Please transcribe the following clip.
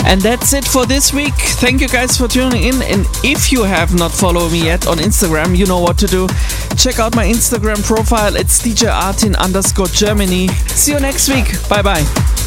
And that's it for this week. Thank you guys for tuning in. And if you have not followed me yet on Instagram, you know what to do. Check out my Instagram profile. It's DJArtin_Germany. See you next week. Bye bye.